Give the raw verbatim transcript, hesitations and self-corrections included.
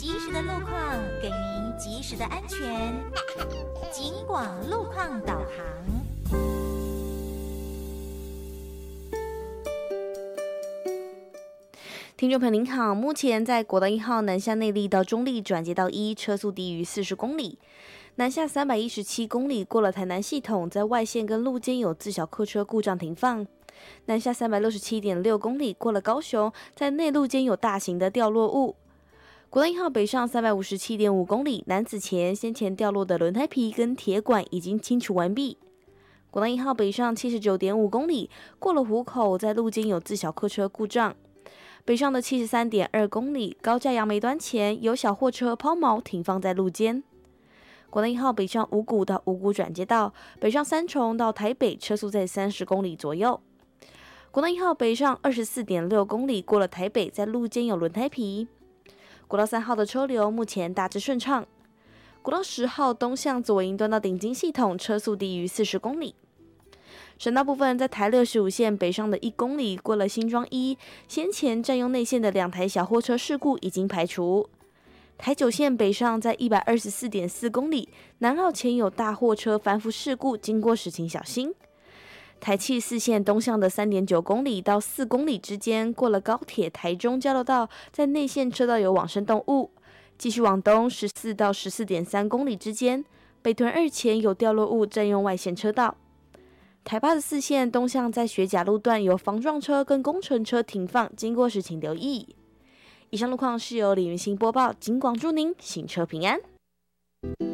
及时的路况，给您及时的安全。警广路况导航。 听众朋友您好，目前在国道一号南下内坜到中坜转接到一，车速低于四十公里。南下三百一十七公里过了台南系统，在外线跟路肩有自小客车故障停放。南下三百六十七点六公里过了高雄，在内路间有大型的掉落物。国道一号北上三百五十七点五公里，南子前先前掉落的轮胎皮跟铁管已经清除完毕。国道一号北上七十九点五公里，过了湖口，在路间有自小客车故障。北上的七十三点二公里，高架杨梅端前有小货车抛锚停放在路肩。国道一号北上五股到五股转接道，北上三重到台北，车速在三十公里左右。国道一号北上二十四点六公里，过了台北，在路肩有轮胎皮。国道三号的车流目前大致顺畅。国道十号东向左营端到顶金系统，车速低于四十公里。省道部分，在台六十五线北上的一公里，过了新庄一，先前占用内线的两台小货车事故已经排除。台九线北上在一百二十四点四公里，南绕前有大货车翻覆事故，经过时请小心。台七四线东向的三点九公里到四公里之间，过了高铁台中交流道，在内线车道有往生动物。继续往东十四到十四点三公里之间，北屯二前有掉落物占用外线车道。台八十四线东向在学甲路段有防撞车跟工程车停放，经过时请留意。以上路况是由李云兴播报，警广祝您行车平安。